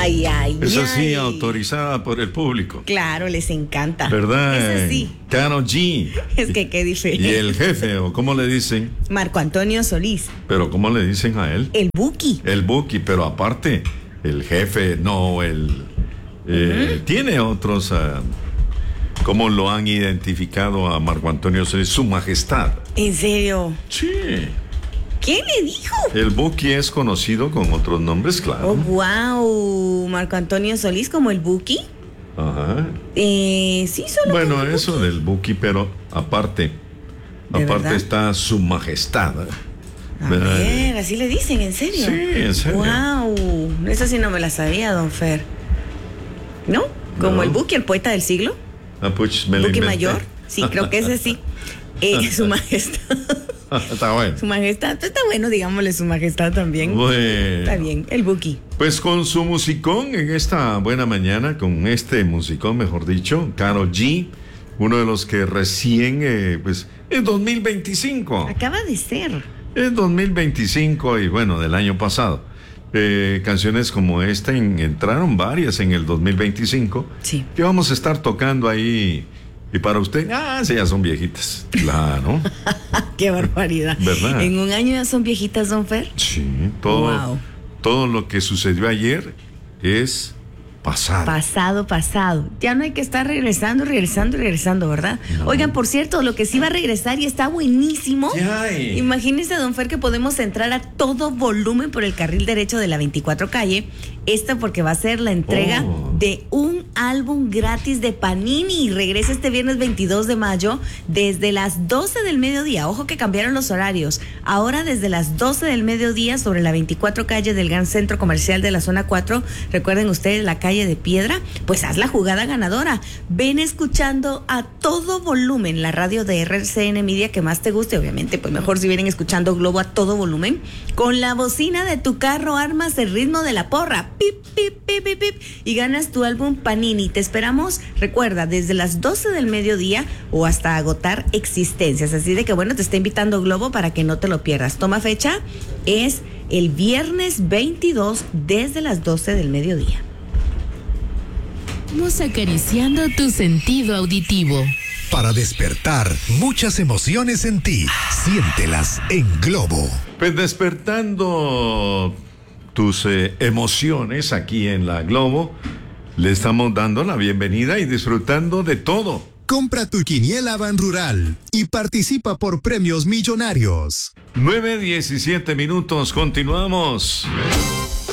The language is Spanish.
Ay, ay, Esa ay. sí, autorizada por el público. Claro, les encanta. ¿Verdad? Esa sí. Karol G. Es que qué diferente. Y el jefe, o cómo le dicen, Marco Antonio Solís, pero ¿cómo le dicen a él? el Buki. El Buki, pero aparte, el jefe, no, tiene otros, ¿cómo lo han identificado a Marco Antonio Solís? Su majestad. ¿En serio? Sí. ¿Quién le dijo? El Buki es conocido con otros nombres, claro. Oh, wow. Marco Antonio Solís como el Buki. Ajá. Sí, solo. Bueno, como el eso del Buki, pero aparte verdad? está su majestad. A ver, así le dicen, ¿en serio? Sí, en serio. Wow. Esa sí no me la sabía, don Fer. ¿No? Como No. el Buki, el poeta del siglo. Ah, pues me lo Buki inventé. mayor. Sí, creo que ese sí. Su majestad. Está bueno. Su majestad. Está bueno, digámosle su majestad también. Bueno. Está bien, el Buki. Pues con su musicón en esta buena mañana, con este musicón, mejor dicho, Karol G, uno de los que recién, pues, es 2025. Acaba de ser. Es 2025 y bueno, del año pasado. Canciones como esta entraron varias en el 2025. Sí. Que vamos a estar tocando ahí. Y para usted, sí, ya son viejitas. Claro. Qué barbaridad. ¿Verdad? ¿En un año ya son viejitas, don Fer? Sí, Wow. todo lo que sucedió ayer es pasado. Pasado. Ya no hay que estar regresando, ¿verdad? No. Oigan, por cierto, lo que sí va a regresar y está buenísimo. Ay. Imagínense, don Fer, que podemos entrar a todo volumen por el carril derecho de la 24 calle. Esto porque va a ser la entrega de un álbum gratis de Panini. Regresa este viernes 22 de mayo desde las 12 del mediodía. Ojo que cambiaron los horarios. Ahora desde las 12 del mediodía sobre la 24 calle del Gran Centro Comercial de la Zona 4. Recuerden ustedes la calle de Piedra. Pues haz la jugada ganadora. Ven escuchando a todo volumen la radio de RCN Media que más te guste. Obviamente, pues mejor si vienen escuchando Globo a todo volumen. Con la bocina de tu carro armas el ritmo de la porra. Pip, pip, pip, pip, pip, y ganas tu álbum Panini. Te esperamos, recuerda, desde las 12 del mediodía o hasta agotar existencias. Así de que bueno, te está invitando Globo para que no te lo pierdas. Toma fecha, es el viernes 22 desde las 12 del mediodía. Vamos acariciando tu sentido auditivo. Para despertar muchas emociones en ti, siéntelas en Globo. Pues despertando tus emociones aquí en la Globo, le estamos dando la bienvenida y disfrutando de todo. Compra tu quiniela Ban Rural y participa por premios millonarios. 9:17 minutos, continuamos.